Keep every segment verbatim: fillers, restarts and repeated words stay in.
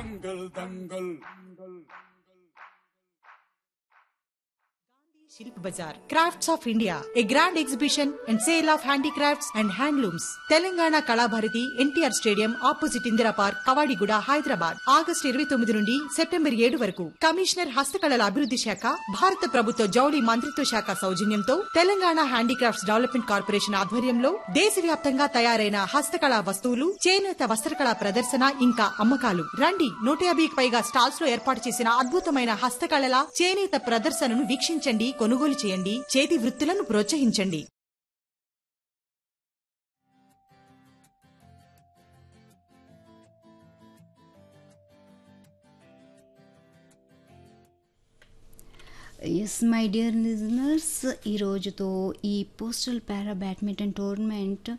Dangal Dangal Shilp Bazaar, Crafts of India, a grand exhibition and sale of handicrafts and handlooms. Telangana Kalabharati, N T R Stadium, opposite Indira Park, Kavadiguda, Hyderabad. August ఇరవై తొమ్మిది నుండి September ఏడు వరకు. Commissioner హస్తకళల అభివృద్ధి శాఖ, భారత ప్రభుత్వ జౌళి మంత్రిత్వ శాఖ సౌజన్యంతో తెలంగాణ హ్యాండీక్రాఫ్ట్స్ డెవలప్మెంట్ కార్పొరేషన్ ఆధ్వర్యంలో దేశవ్యాప్తంగా తయారైన హస్తకళా వస్తువులు, చేనేత వస్త్రకళా ప్రదర్శన ఇంకా అమ్మకాలు. రండి, నూట యాభైకి పైగా స్టాల్స్ లో ఏర్పాటు చేసిన అద్భుతమైన హస్తకళల, చేనేత ప్రదర్శనను వీక్షించండి, కొనుగోలు చేయండి, చేతి వృత్తులను ప్రోత్సహించండి. ఎస్ మై డియర్ లిజనర్స్, ఈ రోజుతో ఈ పోస్టల్ పారా బ్యాడ్మింటన్ టోర్నమెంట్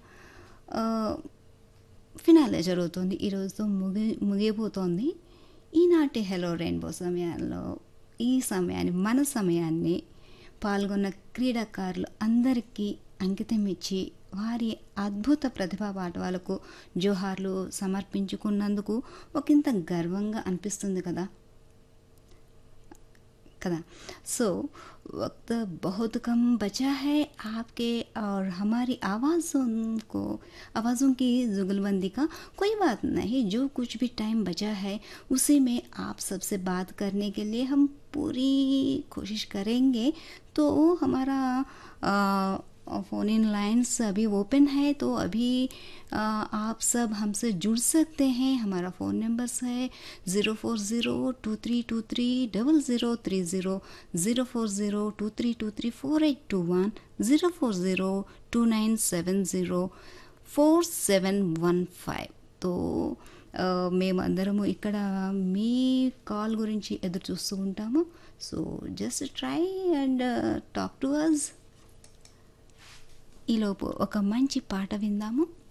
ఫినాలే జరుగుతుంది. ఈరోజుతో ముగి ముగిపోతుంది. ఈనాటి హెలో రెయిన్బో సమయాల్లో ఈ సమయాన్ని మన సమయాన్ని పాల్గొన్న క్రీడాకారులు అందరికీ అంకితం ఇచ్చి వారి అద్భుత ప్రతిభా పాఠవాలకు జోహార్లు సమర్పించుకున్నందుకు ఒకంత గర్వంగా అనిపిస్తుంది కదా కదా सो वक्त बहुत कम बचा है आपके और हमारी आवाज़ों को आवाज़ों की जुगलबंदी का कोई बात नहीं. जो कुछ भी टाइम बचा है उसी में आप सबसे बात करने के लिए हम पूरी कोशिश करेंगे. तो हमारा फ़ोन इन लाइन्स अभी ओपन है, तो अभी आ, आप सब हमसे जुड़ सकते हैं. हमारा फ़ोन नंबर्स है zero four zero two three to three double zero three zero, zero four zero two three to three four eight to one, zero four zero two nine seven zero four seven one फाइవ్. तो మేమందరము ఇక్కడ మీ call గురించి ఎదురు చూస్తూ ఉంటాము. So just try and talk to us. ఈలోపు ఒక మంచి పాట విందాము.